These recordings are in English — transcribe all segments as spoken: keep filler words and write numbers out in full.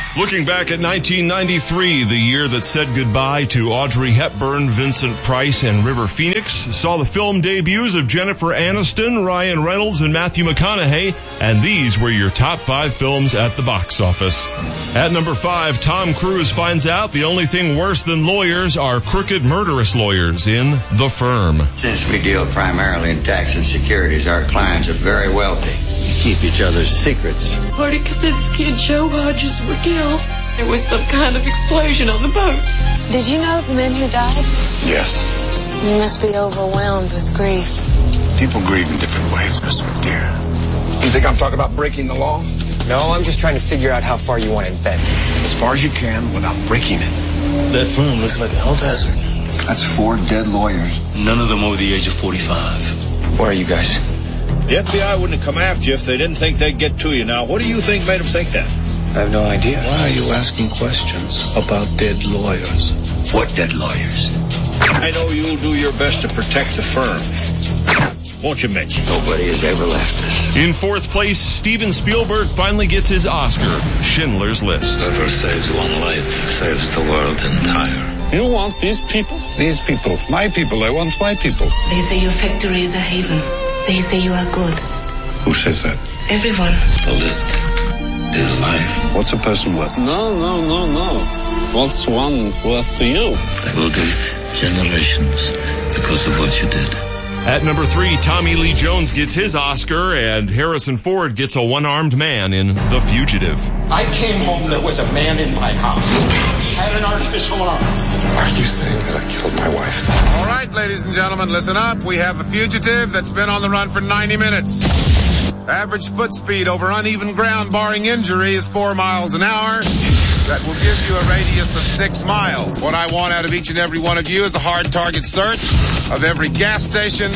Looking back at nineteen ninety-three, the year that said goodbye to Audrey Hepburn, Vincent Price, and River Phoenix, saw the film debuts of Jennifer Aniston, Ryan Reynolds, and Matthew McConaughey, and these were your top five films at the box office. At number five, Tom Cruise finds out the only thing worse than lawyers are crooked, murderous lawyers in The Firm. Since we deal primarily in tax and securities, our clients are very wealthy. We keep each other's secrets. Marty Kaczynski and Joe Hodges were killed. There was some kind of explosion on the boat. Did you know the men who died? Yes. You must be overwhelmed with grief. People grieve in different ways, Miss McDear. You think I'm talking about breaking the law? No, I'm just trying to figure out how far you want to embed. As far as you can without breaking it. That firm looks like a health hazard. That's four dead lawyers. None of them over the age of forty-five. Where are you guys? The F B I wouldn't have come after you if they didn't think they'd get to you. Now, what do you think made them think that? I have no idea. Why are you asking questions about dead lawyers? What dead lawyers? I know you'll do your best to protect the firm. Won't you, Mitch? Nobody has ever left us. In fourth place, Steven Spielberg finally gets his Oscar, Schindler's List. Whoever saves one life saves the world entire. You want these people? These people. My people. I want my people. They say your factory is a haven. They say you are good. Who says that? Everyone. The list is life. What's a person worth? No, no, no, no. What's one worth to you? There will be generations because of what you did. At number three, Tommy Lee Jones gets his Oscar, and Harrison Ford gets a one-armed man in The Fugitive. I came home, there was a man in my house. He had an artificial arm. Are you saying that I killed my wife? All right, ladies and gentlemen, listen up. We have a fugitive that's been on the run for ninety minutes. Average foot speed over uneven ground, barring injury, is four miles an hour. That will give you a radius of six miles. What I want out of each and every one of you is a hard target search of every gas station,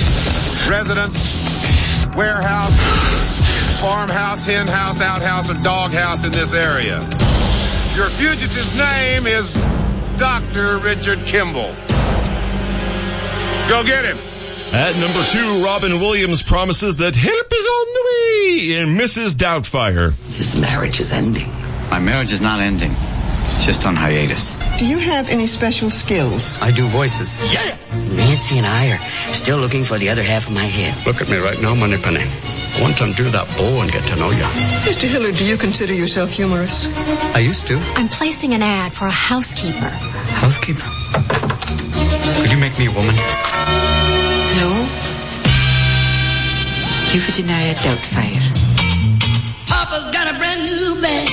residence, warehouse, farmhouse, hen house, outhouse, or doghouse in this area. Your fugitive's name is Doctor Richard Kimball. Go get him. At number two, Robin Williams promises that help is on the way in Missus Doubtfire. His marriage is ending. My marriage is not ending. It's just on hiatus. Do you have any special skills? I do voices. Yeah! Nancy and I are still looking for the other half of my head. Look at me right now, Moneypenny. I want to undo that bow and get to know you. Mister Hillard, do you consider yourself humorous? I used to. I'm placing an ad for a housekeeper. Housekeeper? Could you make me a woman? No. Euphigenia Doubtfire. Papa's got a brand new bed.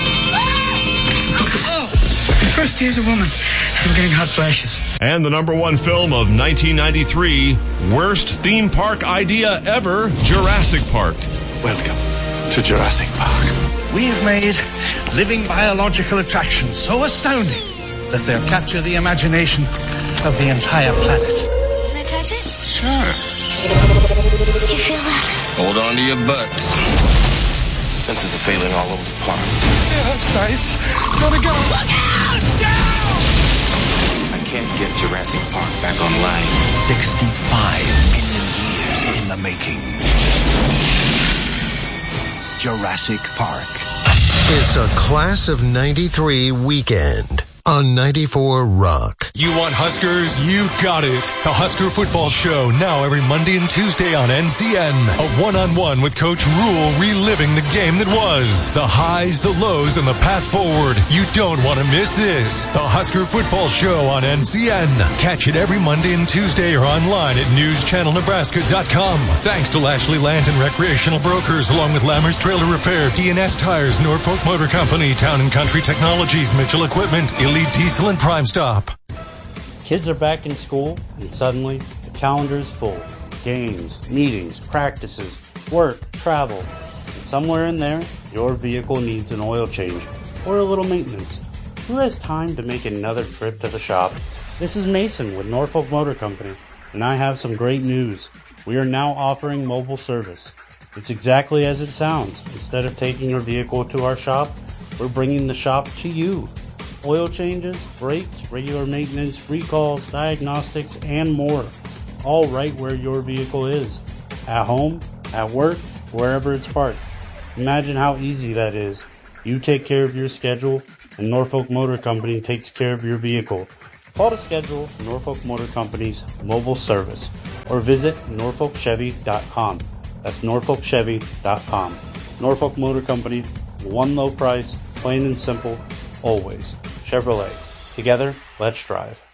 First he is a woman. I'm getting hot flashes. And the number one film of nineteen ninety-three, worst theme park idea ever, Jurassic Park. Welcome to Jurassic Park. We've made living biological attractions so astounding that they'll capture the imagination of the entire planet. Can I touch it? Sure. You feel that? Hold on to your butts. Fences are failing all over the park. Yeah, that's nice. Gotta go. Look out! No! I can't get Jurassic Park back online. sixty-five million years in the making. Jurassic Park. It's a class of ninety-three weekend on ninety-four Rock. You want Huskers? You got it. The Husker Football Show, now every Monday and Tuesday on N C N. A one-on-one with Coach Rule, reliving the game that was. The highs, the lows, and the path forward. You don't want to miss this. The Husker Football Show on N C N. Catch it every Monday and Tuesday or online at news channel nebraska dot com. Thanks to Lashley Land and Recreational Brokers, along with Lammers Trailer Repair, D and S Tires, Norfolk Motor Company, Town and Country Technologies, Mitchell Equipment, Elite Diesel, and Prime Stop. Kids are back in school, and suddenly the calendar is full. Games, meetings, practices, work, travel. And somewhere in there, your vehicle needs an oil change or a little maintenance. Who has time to make another trip to the shop? This is Mason with Norfolk Motor Company, and I have some great news. We are now offering mobile service. It's exactly as it sounds. Instead of taking your vehicle to our shop, we're bringing the shop to you. Oil changes, brakes, regular maintenance, recalls, diagnostics, and more. All right where your vehicle is. At home, at work, wherever it's parked. Imagine how easy that is. You take care of your schedule, and Norfolk Motor Company takes care of your vehicle. Call to schedule Norfolk Motor Company's mobile service or visit norfolk chevy dot com. That's norfolk chevy dot com. Norfolk Motor Company, one low price, plain and simple, always. Chevrolet. Together, let's drive.